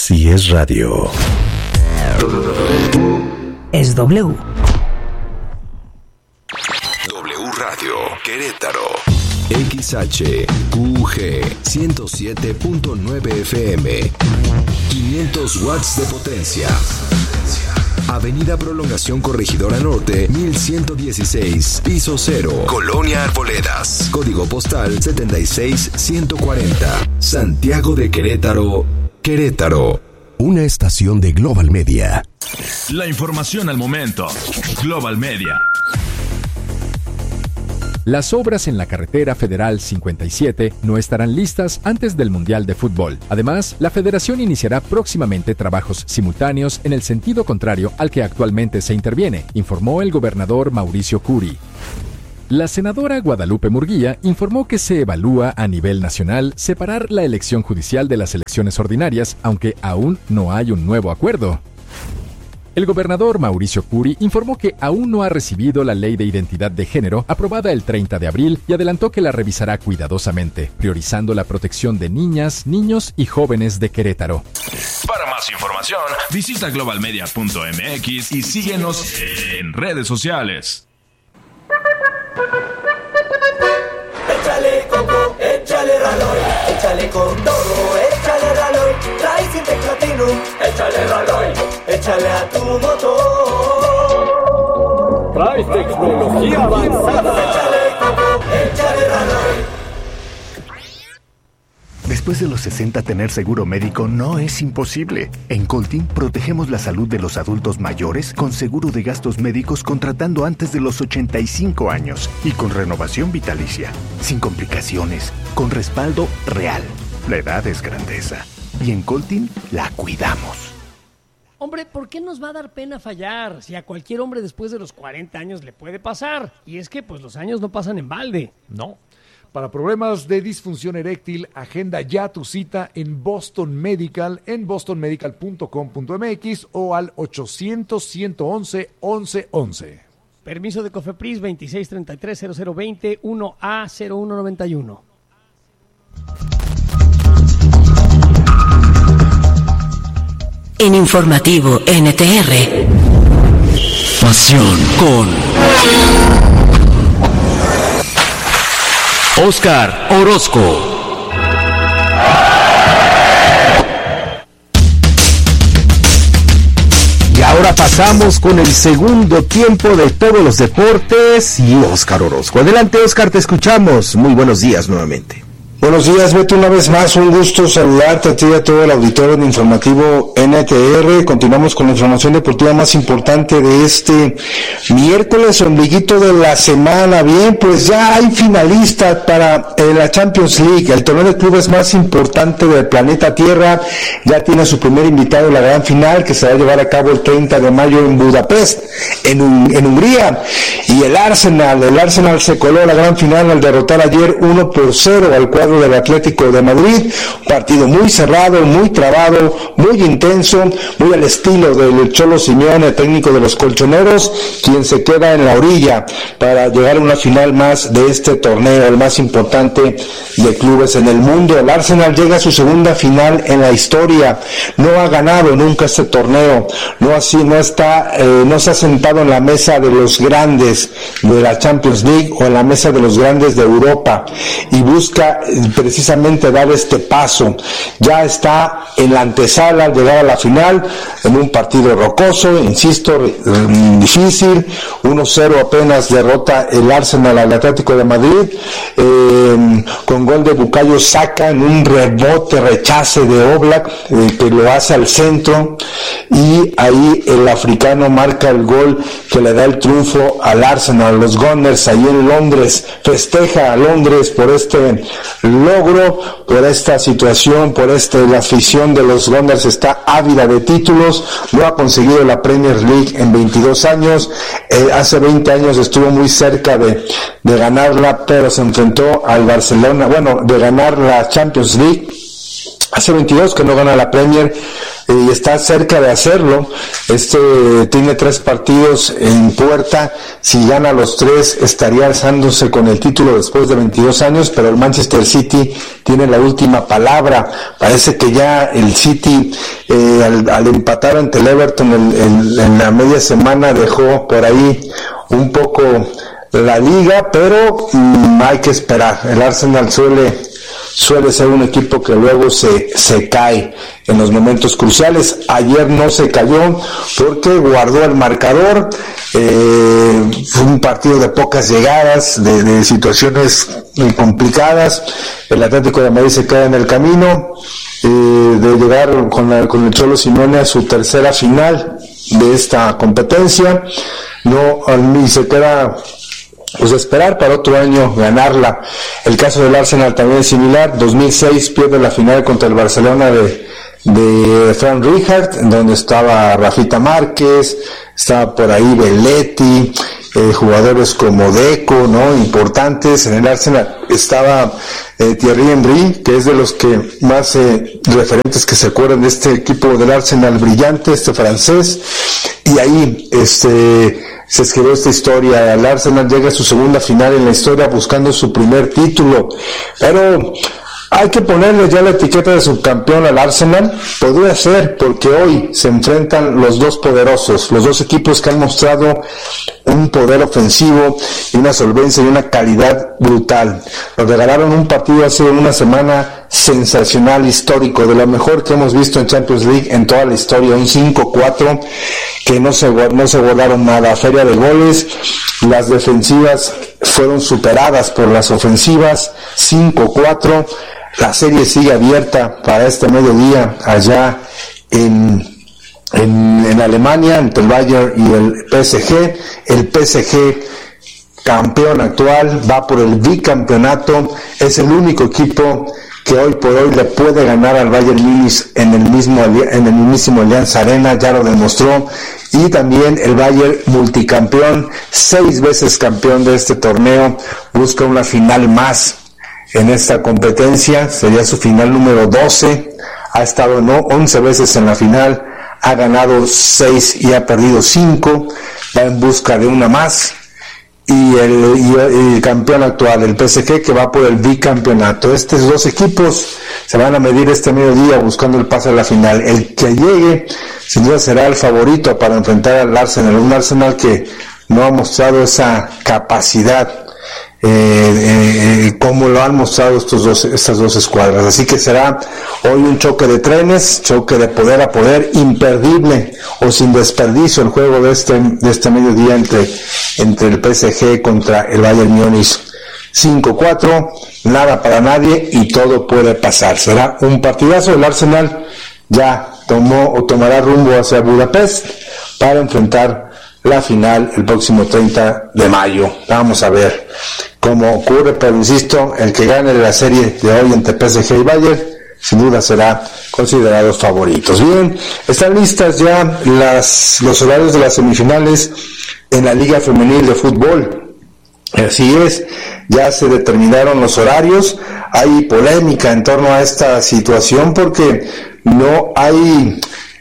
Si es radio, es W. W Radio Querétaro. XHQG 107.9 FM. 500 watts de potencia. Avenida Prolongación Corregidora Norte, 1116, piso 0, Colonia Arboledas. Código postal 76140. Santiago de Querétaro, Querétaro. Una estación de Global Media. La información al momento. Global Media. Las obras en la carretera federal 57 no estarán listas antes del Mundial de Fútbol. Además, la Federación iniciará próximamente trabajos simultáneos en el sentido contrario al que actualmente se interviene, informó el gobernador Mauricio Curi. La senadora Guadalupe Murguía informó que se evalúa a nivel nacional separar la elección judicial de las elecciones ordinarias, aunque aún no hay un nuevo acuerdo. El gobernador Mauricio Curi informó que aún no ha recibido la Ley de Identidad de Género aprobada el 30 de abril y adelantó que la revisará cuidadosamente, priorizando la protección de niñas, niños y jóvenes de Querétaro. Para más información, visita globalmedia.mx y síguenos en redes sociales. Échale coco, échale Raloy, échale con todo, échale Raloy, trae Sintex Platinum, échale Raloy, échale a tu motor. Trae tecnología avanzada, échale coco, échale Raloy. Después de los 60, tener seguro médico no es imposible. En Coltin protegemos la salud de los adultos mayores con seguro de gastos médicos contratando antes de los 85 años y con renovación vitalicia, sin complicaciones, con respaldo real. La edad es grandeza y en Coltin la cuidamos. Hombre, ¿por qué nos va a dar pena fallar? Si a cualquier hombre después de los 40 años le puede pasar. Y es que pues los años no pasan en balde. No. Para problemas de disfunción eréctil, agenda ya tu cita en Boston Medical, en bostonmedical.com.mx o al 800-111-1111. Permiso de COFEPRIS 2633-0020 1A0191. En Informativo NTR. Pasión con Oscar Orozco. Y ahora pasamos con el segundo tiempo de todos los deportes y Oscar Orozco. Adelante, Oscar, te escuchamos. Muy buenos días nuevamente. Buenos días, Beto, una vez más, un gusto saludarte a ti y a todo el auditorio de Informativo NTR. Continuamos con la información deportiva más importante de este miércoles, ombliguito de la semana. Bien, pues ya hay finalistas para la Champions League, el torneo de clubes más importante del planeta Tierra. Ya tiene su primer invitado en la gran final, que se va a llevar a cabo el 30 de mayo en Budapest, en Hungría. Y el Arsenal se coló a la gran final al derrotar ayer 1-0 al cuadro del Atlético de Madrid. Un partido muy cerrado, muy trabado, muy intenso, muy al estilo del Cholo Simeone, técnico de los colchoneros, quien se queda en la orilla para llegar a una final más de este torneo, el más importante de clubes en el mundo. El Arsenal llega a su segunda final en la historia, no ha ganado nunca este torneo, no se ha sentado en la mesa de los grandes de la Champions League o en la mesa de los grandes de Europa y busca precisamente dar este paso. Ya está en la antesala al llegar a la final en un partido rocoso, insisto, difícil. 1-0 apenas derrota el Arsenal al Atlético de Madrid, con gol de Bukayo Saka en un rechace de Oblak, que lo hace al centro, y ahí el africano marca el gol que le da el triunfo al Arsenal. Los Gunners ahí en Londres, festeja a Londres por este logro, por esta situación, la afición de los Gunners está ávida de títulos. No ha conseguido la Premier League en 22 años, hace 20 años estuvo muy cerca de ganarla, pero se enfrentó al Barcelona, de ganar la Champions League. Hace 22 que no gana la Premier, y está cerca de hacerlo. Tiene 3 partidos en puerta. Si gana los 3 estaría alzándose con el título después de 22 años, pero el Manchester City tiene la última palabra. Parece que ya el City al empatar ante el Everton en la media semana dejó por ahí un poco la liga, pero hay que esperar. El Arsenal suele ser un equipo que luego se cae en los momentos cruciales. Ayer no se cayó porque guardó el marcador. Fue un partido de pocas llegadas, de situaciones muy complicadas. El Atlético de Madrid se queda en el camino de llegar con el Cholo Simeone a su tercera final de esta competencia. Y se queda pues esperar para otro año ganarla. El caso del Arsenal también es similar. 2006 pierde la final contra el Barcelona de Frank Rijkaard, donde estaba Rafita Márquez, estaba por ahí Belletti, jugadores como Deco, ¿no? Importantes. En el Arsenal estaba Thierry Henry, que es de los que más referentes que se acuerdan de este equipo del Arsenal brillante, francés. Y ahí se escribió esta historia. El Arsenal llega a su segunda final en la historia buscando su primer título, pero hay que ponerle ya la etiqueta de subcampeón al Arsenal. Podría ser, porque hoy se enfrentan los dos poderosos, los dos equipos que han mostrado un poder ofensivo y una solvencia y una calidad brutal. Nos regalaron un partido hace una semana sensacional, histórico, de lo mejor que hemos visto en Champions League en toda la historia, un 5-4 que no se guardaron nada, feria de goles. Las defensivas fueron superadas por las ofensivas, 5-4. La serie sigue abierta para este mediodía allá en Alemania, entre el Bayern y el PSG. El PSG, campeón actual, va por el bicampeonato. Es el único equipo que hoy por hoy le puede ganar al Bayern Múnich en el mismísimo Allianz Arena, ya lo demostró. Y también el Bayern, multicampeón, 6 veces campeón de este torneo, busca una final más en esta competencia. Sería su final número 12. Ha estado 11 veces en la final, ha ganado 6 y ha perdido 5, va en busca de una más. Y el campeón actual, el PSG, que va por el bicampeonato. Estos dos equipos se van a medir este mediodía buscando el pase a la final. El que llegue sin duda será el favorito para enfrentar al Arsenal, un Arsenal que no ha mostrado esa capacidad como lo han mostrado estas dos escuadras. Así que será hoy un choque de trenes, choque de poder a poder, imperdible o sin desperdicio el juego de este mediodía entre el PSG contra el Bayern Múnich. 5-4, nada para nadie y todo puede pasar. Será un partidazo. El Arsenal ya tomará rumbo hacia Budapest para enfrentar la final el próximo 30 de mayo. Vamos a ver cómo ocurre, pero insisto, el que gane la serie de hoy entre PSG y Bayern sin duda será considerados favoritos. Bien, están listas ya los horarios de las semifinales en la Liga Femenil de Fútbol. Así es, ya se determinaron los horarios. Hay polémica en torno a esta situación porque no hay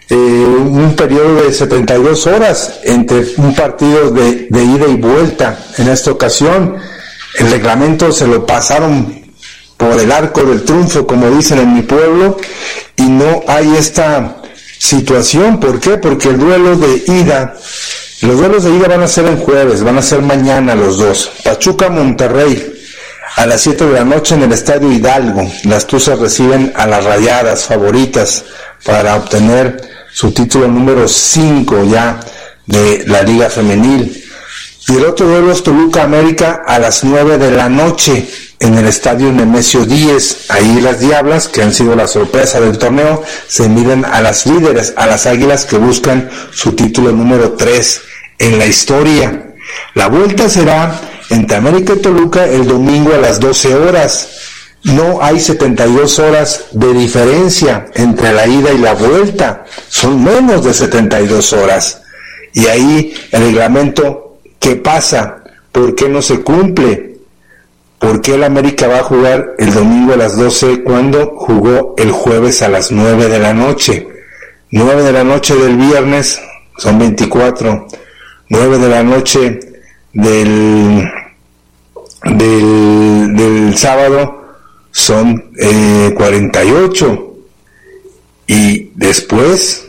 un periodo de 72 horas entre un partido de ida y vuelta. En esta ocasión el reglamento se lo pasaron por el arco del triunfo, como dicen en mi pueblo, y no hay esta situación. ¿Por qué? Porque los duelos de ida van a ser el jueves, van a ser mañana los dos. Pachuca-Monterrey a las 7 de la noche en el Estadio Hidalgo. Las Tuzas reciben a las Rayadas, favoritas para obtener su título número 5 ya de la Liga Femenil. Y el otro duelo es Toluca-América a las 9 de la noche en el Estadio Nemesio 10. Ahí las Diablas, que han sido la sorpresa del torneo, se miden a las líderes, a las Águilas, que buscan su título número 3 en la historia. La vuelta será entre América y Toluca el domingo a las 12 horas. No hay 72 horas de diferencia entre la ida y la vuelta, son menos de 72 horas. Y ahí el reglamento, ¿qué pasa? ¿Por qué no se cumple? ¿Por qué el América va a jugar el domingo a las 12 cuando jugó el jueves a las 9 de la noche? 9 de la noche del viernes son 24, 9 de la noche del sábado son 48, y después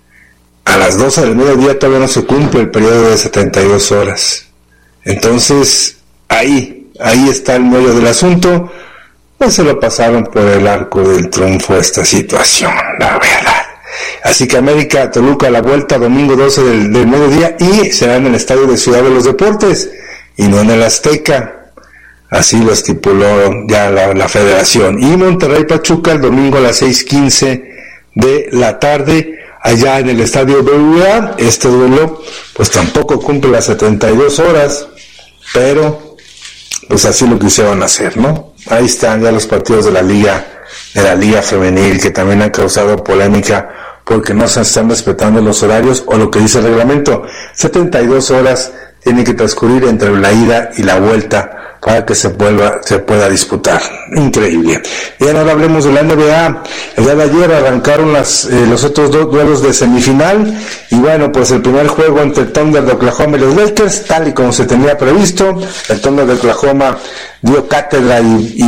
a las 12 del mediodía todavía no se cumple el periodo de 72 horas. Entonces ahí está el meollo del asunto. Pues se lo pasaron por el arco del triunfo esta situación, la verdad. Así que América Toluca a la vuelta domingo 12 del mediodía, y será en el estadio de Ciudad de los Deportes y no en el Azteca. Así lo estipuló ya la federación. Y Monterrey Pachuca el domingo a las 6:15 de la tarde allá en el estadio BBVA. Este duelo pues tampoco cumple las 72 horas, pero pues así lo quisieron hacer, ¿no? Ahí están ya los partidos de la Liga Femenil, que también han causado polémica porque no se están respetando los horarios o lo que dice el reglamento. 72 horas tienen que transcurrir entre la ida y la vuelta para que se pueda disputar. Increíble. Bien, ahora hablemos de la NBA. El día de ayer arrancaron los otros dos duelos de semifinal, y bueno, pues el primer juego entre el Thunder de Oklahoma y los Lakers, tal y como se tenía previsto. El Thunder de Oklahoma dio cátedra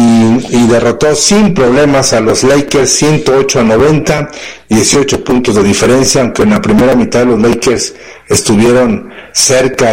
y derrotó sin problemas a los Lakers 108-90, 18 puntos de diferencia, aunque en la primera mitad los Lakers estuvieron cerca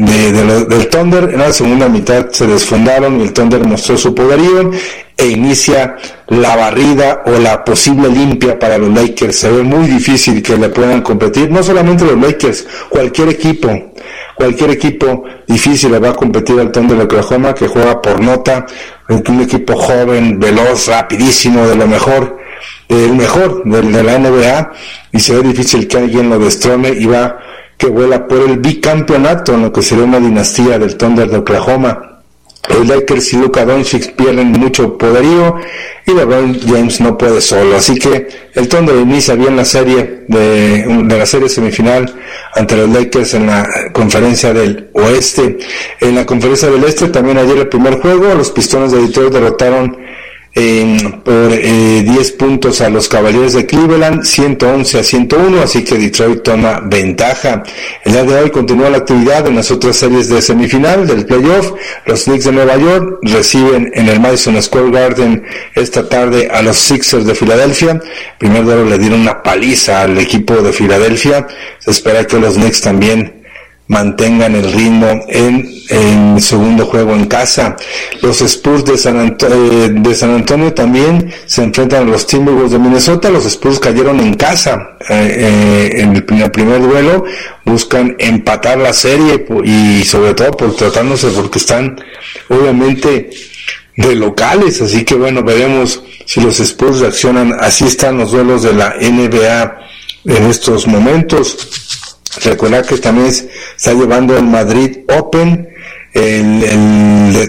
del Thunder. En la segunda mitad se desfondaron y el Thunder mostró su poderío e inicia la barrida o la posible limpia para los Lakers. Se ve muy difícil que le puedan competir, no solamente los Lakers, cualquier equipo difícil le va a competir al Thunder de Oklahoma, que juega por nota, un equipo joven, veloz, rapidísimo, de lo mejor, el mejor de la NBA, y se ve difícil que alguien lo destrone, y que vuela por el bicampeonato en lo que sería una dinastía del Thunder de Oklahoma. Los Lakers y Luka Doncic pierden mucho poderío y LeBron James no puede solo, así que el Thunder inicia bien la serie de la serie semifinal ante los Lakers en la conferencia del oeste. En la conferencia del este también ayer el primer juego, los Pistones de Detroit derrotaron por 10 puntos a los Caballeros de Cleveland, 111-101, así que Detroit toma ventaja. El día de hoy continúa la actividad en las otras series de semifinal del playoff. Los Knicks de Nueva York reciben en el Madison Square Garden esta tarde a los Sixers de Filadelfia. Primer duelo le dieron una paliza al equipo de Filadelfia. Se espera que los Knicks también mantengan el ritmo en el segundo juego en casa. Los Spurs de San Antonio también se enfrentan a los Timberwolves de Minnesota. Los Spurs cayeron en casa en el primer duelo, buscan empatar la serie y sobre todo porque están obviamente de locales, así que bueno, veremos si los Spurs reaccionan. Así están los duelos de la NBA en estos momentos. Recordar que también está llevando el Madrid Open, el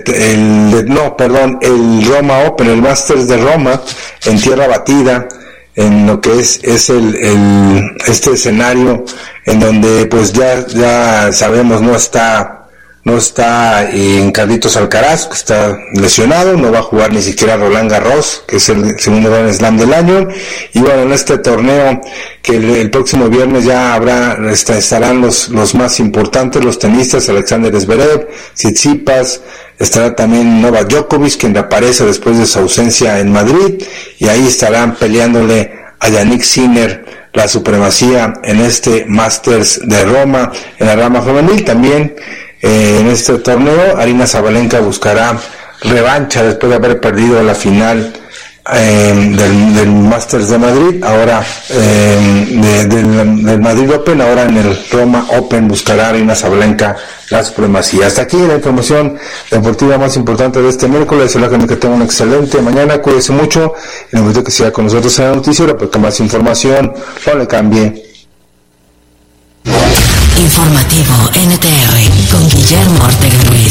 Roma Open, el Masters de Roma, en tierra batida, en lo que es este escenario en donde pues ya sabemos no está en Carlitos Alcaraz, que está lesionado, no va a jugar ni siquiera Roland Garros, que es el segundo Grand Slam del año. Y bueno, en este torneo que el próximo viernes ya estarán los más importantes, los tenistas, Alexander Zverev, Tsitsipas, estará también Novak Djokovic, quien reaparece después de su ausencia en Madrid, y ahí estarán peleándole a Yannick Sinner la supremacía en este Masters de Roma. En la rama femenil también en este torneo, Aryna Sabalenka buscará revancha después de haber perdido la final del Masters de Madrid, ahora del Madrid Open. Ahora en el Roma Open buscará Aryna Sabalenka la supremacía. Hasta aquí la información deportiva más importante de este miércoles. Ojalá que tengan una excelente mañana, cuídense mucho y les invito a que siga con nosotros en la noticiero, porque más información no le cambie. Informativo NTR con Guillermo Ortega Ruiz.